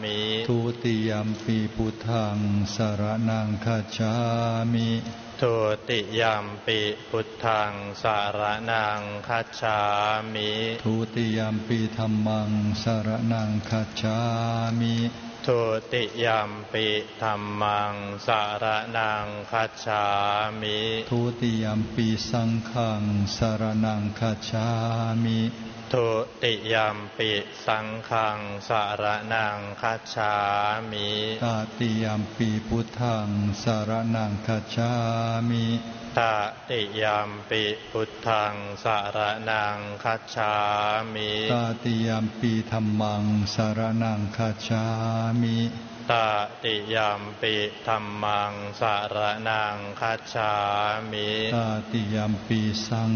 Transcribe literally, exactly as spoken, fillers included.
มิทุติยัมปิพุทธังสรณังคัจฉามิทุติยัมปิพุทธังสรณังคัจฉามิทุติยัมปิธัมมังสรณังคัจฉามิทุติยัมปิธัมมังสรณังคัจฉามิทุติยัมปิสังฆังสรณังคัจฉามิทุติยัมปิสังฆังสรณังคัจฉามิตติยัมปิพุทธังสรณังคัจฉามิตติยัมปิพุทธังสรณังคัจฉามิตติยัมปิธัมมังสรณังคัจฉามิตติยัมปิธัมมังสรณังคัจฉามิตติยัมปิสัง